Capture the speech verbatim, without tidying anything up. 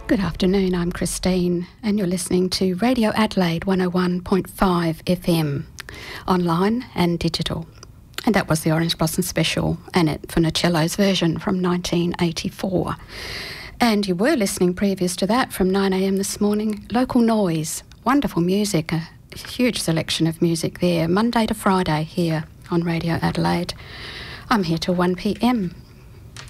Good afternoon, I'm Christine, and you're listening to Radio Adelaide one oh one point five F M, online and digital. And that was the Orange Blossom Special, Annette Funicello's version from nineteen eighty-four. And you were listening previous to that from nine a m this morning, Local Noise. Wonderful music, a huge selection of music there, Monday to Friday here on Radio Adelaide. I'm here till one p m